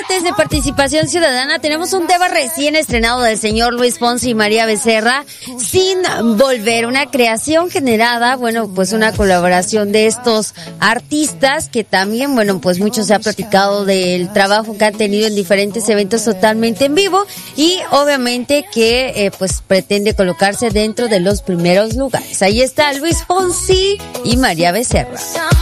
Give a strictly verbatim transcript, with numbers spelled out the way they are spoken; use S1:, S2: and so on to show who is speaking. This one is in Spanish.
S1: martes de participación ciudadana tenemos un tema recién estrenado del señor Luis Fonsi y María Becerra, Sin Volver, una creación generada, bueno, pues una colaboración de estos artistas que también, bueno, pues mucho se ha platicado del trabajo que han tenido en diferentes eventos totalmente en vivo y obviamente que eh, pues pretende colocarse dentro de los primeros lugares. Ahí está Luis Fonsi y María Becerra.